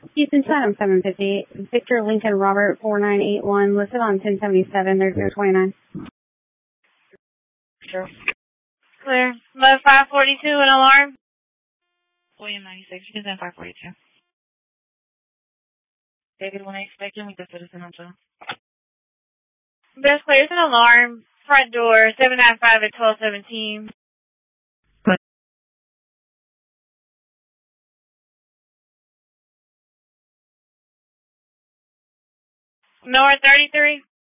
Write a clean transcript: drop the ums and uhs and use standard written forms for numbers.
Houston Chatham 750. Victor Lincoln Robert 4981 listed on 1077. There's no 29. Sure. Clear. Mode 542 an alarm. William 96, you can send 542. David 18 speaking with the citizen on John. There's clear, an alarm. Front door 795 at 1217. North 33.